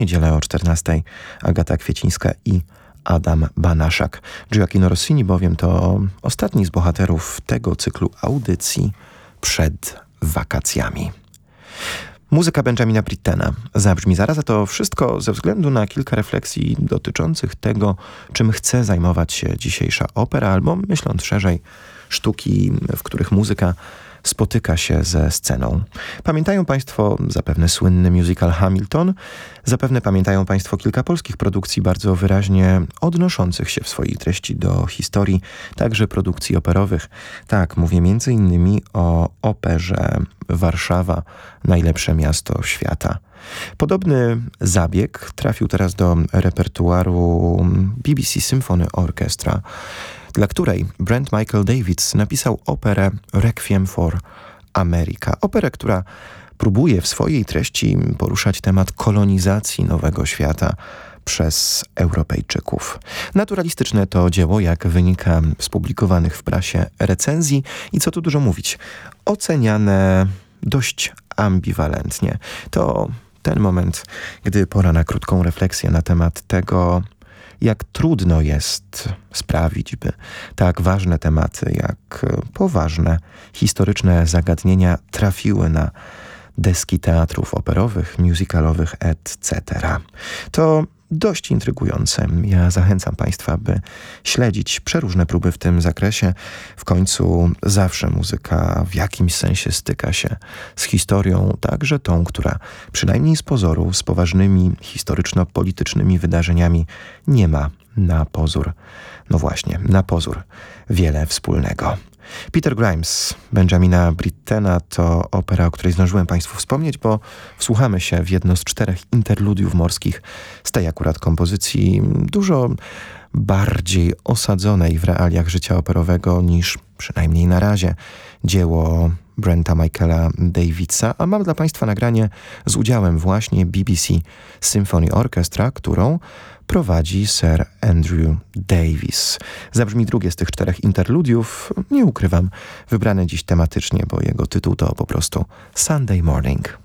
Niedzielę o 14:00 Agata Kwiecińska i Adam Banaszak. Gioacchino Rossini bowiem to ostatni z bohaterów tego cyklu audycji przed wakacjami. Muzyka Benjamina Brittena zabrzmi zaraz, a to wszystko ze względu na kilka refleksji dotyczących tego, czym chce zajmować się dzisiejsza opera, albo myśląc szerzej, sztuki, w których muzyka spotyka się ze sceną. Pamiętają Państwo zapewne słynny musical Hamilton, zapewne pamiętają Państwo kilka polskich produkcji bardzo wyraźnie odnoszących się w swojej treści do historii, także produkcji operowych. Tak, mówię m.in. o operze Warszawa, najlepsze miasto świata. Podobny zabieg trafił teraz do repertuaru BBC Symphony Orchestra, dla której Brent Michael Davids napisał operę Requiem for America. Operę, która próbuje w swojej treści poruszać temat kolonizacji Nowego Świata przez Europejczyków. Naturalistyczne to dzieło, jak wynika z publikowanych w prasie recenzji i co tu dużo mówić, oceniane dość ambiwalentnie. To ten moment, gdy pora na krótką refleksję na temat tego, jak trudno jest sprawić, by tak ważne tematy, jak poważne historyczne zagadnienia trafiły na deski teatrów operowych, musicalowych, etc. To dość intrygujące. Ja zachęcam Państwa, by śledzić przeróżne próby w tym zakresie. W końcu zawsze muzyka w jakimś sensie styka się z historią, także tą, która przynajmniej z pozoru, z poważnymi historyczno-politycznymi wydarzeniami nie ma na pozór, no właśnie, na pozór wiele wspólnego. Peter Grimes Benjamina Brittena to opera, o której zdążyłem Państwu wspomnieć, bo wsłuchamy się w jedno z 4 interludiów morskich z tej akurat kompozycji, dużo bardziej osadzonej w realiach życia operowego niż, przynajmniej na razie, dzieło Brenta Michaela Davidsa, a mam dla Państwa nagranie z udziałem właśnie BBC Symphony Orchestra, którą prowadzi Sir Andrew Davis. Zabrzmi drugie z tych 4 interludiów, nie ukrywam, wybrane dziś tematycznie, bo jego tytuł to po prostu Sunday Morning.